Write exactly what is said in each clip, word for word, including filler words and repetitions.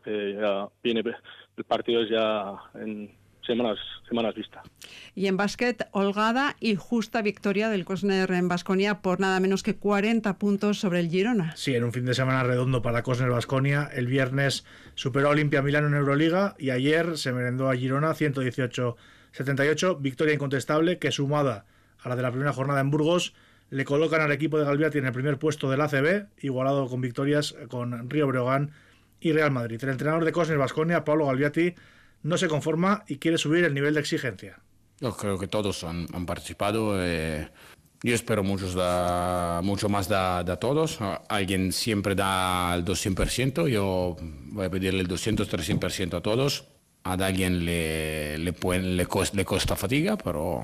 que ya viene el partido es ya en semanas, semanas vista. Y en básquet, holgada y justa victoria del Kosner en Baskonia por nada menos que cuarenta puntos sobre el Girona. Sí, en un fin de semana redondo para Kosner Baskonia. El viernes superó a Olimpia Milano en Euroliga y ayer se merendó a Girona ciento dieciocho setenta y ocho. Victoria incontestable que, sumada a la de la primera jornada en Burgos, le colocan al equipo de Galbiati en el primer puesto del A C B, igualado con victorias con Río Breogán y Real Madrid. El entrenador de Kosner Baskonia, Pablo Galbiati, no se conforma y quiere subir el nivel de exigencia. Yo creo que todos han, han participado. Eh, yo espero muchos da, mucho más de, de todos. Alguien siempre da el doscientos por ciento. Yo voy a pedirle el doscientos, trescientos por ciento a todos. A alguien le, le, pueden, le, costa, le costa fatiga, pero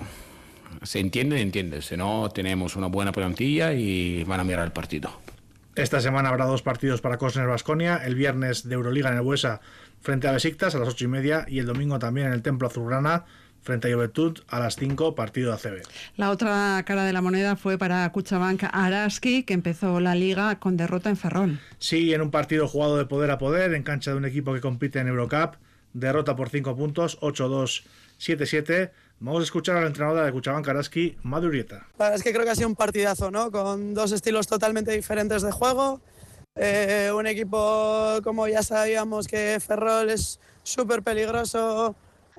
se entiende, entiende. Si no, tenemos una buena plantilla y van a mirar el partido. Esta semana habrá dos partidos para Kosner Baskonia. El viernes de Euroliga en el Buesa frente a Besiktas a las ocho y media y el domingo también en el Templo Azulgrana frente a Juventud a las cinco, partido A C B. La otra cara de la moneda fue para Kutxabank Araski, que empezó la liga con derrota en Ferrol. Sí, en un partido jugado de poder a poder, en cancha de un equipo que compite en Eurocup, derrota por cinco puntos, ocho dos, siete siete. Vamos a escuchar a la entrenadora de Kutxabank Araski, Madu Urieta. La verdad es que creo que ha sido un partidazo, ¿no? Con dos estilos totalmente diferentes de juego. Eh, un equipo, como ya sabíamos, que Ferrol es súper peligroso,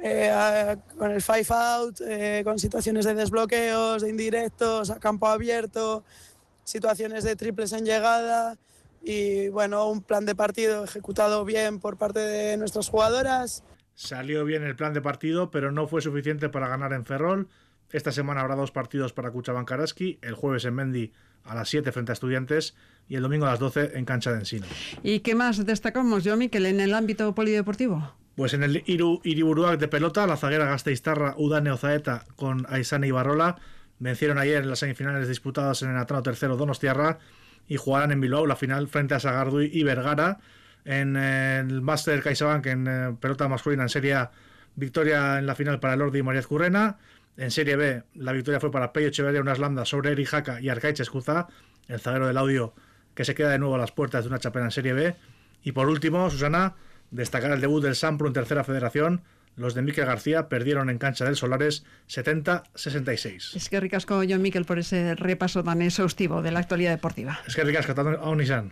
eh, con el five out, eh, con situaciones de desbloqueos, de indirectos, a campo abierto, situaciones de triples en llegada y, bueno, un plan de partido ejecutado bien por parte de nuestras jugadoras. Salió bien el plan de partido, pero no fue suficiente para ganar en Ferrol. Esta semana habrá dos partidos para Kutxabank Araski, el jueves en Mendi a las siete frente a Estudiantes y el domingo a las doce en cancha de Ensino. ¿Y qué más destacamos, yo, Miquel, en el ámbito polideportivo? Pues en el Iru, Iriburuak de pelota, la zaguera gasteiztarra Udane Ozaeta con Aizane Ibarrola vencieron ayer en las semifinales disputadas en el Atrano tercero Donostiarra y jugarán en Bilbao la final frente a Sagardui y Vergara. En el Máster CaixaBank en eh, pelota masculina en Serie A, victoria en la final para Elordi y María Currena. En Serie B, la victoria fue para Peyo Echeverría Unas Lambda sobre Eri Jaca y Arcaiz Escuza, el zaguero del Audio, que se queda de nuevo a las puertas de una chapela en Serie B. Y por último, Susana, destacar el debut del Sampro en tercera federación. Los de Miquel García perdieron en cancha del Solares setenta a sesenta y seis. Es que ricasco, John Miquel, por ese repaso tan exhaustivo de la actualidad deportiva. Es que ricasco, a Unisan.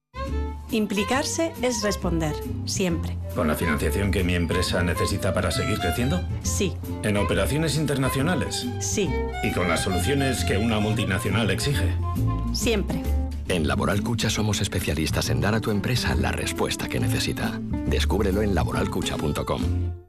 Implicarse es responder, siempre. ¿Con la financiación que mi empresa necesita para seguir creciendo? Sí. ¿En operaciones internacionales? Sí. ¿Y con las soluciones que una multinacional exige? Siempre. En Laboral Cucha somos especialistas en dar a tu empresa la respuesta que necesita. Descúbrelo en laboral cucha punto com.